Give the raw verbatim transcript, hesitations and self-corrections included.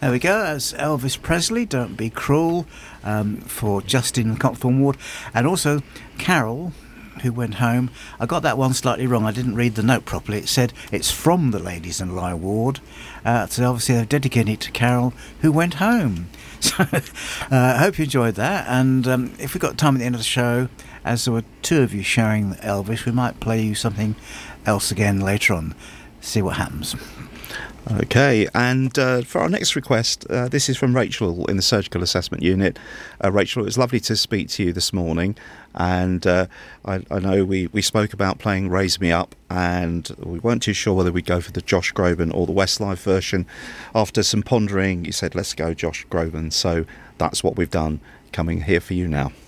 There we go. That's Elvis Presley, Don't Be Cruel, um, for Justin Cockthorne Ward. And also Carol, who went home. I got that one slightly wrong. I didn't read the note properly. It said it's from the Ladies and Lie Ward. Uh, so obviously they've dedicated it to Carol, who went home. So uh, I hope you enjoyed that. And um, if we've got time at the end of the show, as there were two of you showing Elvis, we might play you something else again later on. See what happens. Okay, and uh, for our next request, uh, this is from Rachel in the Surgical Assessment Unit. Uh, Rachel, it was lovely to speak to you this morning, and uh, I, I know we, we spoke about playing Raise Me Up, and we weren't too sure whether we'd go for the Josh Groban or the Westlife version. After some pondering, you said, let's go Josh Groban, so that's what we've done, coming here for you now.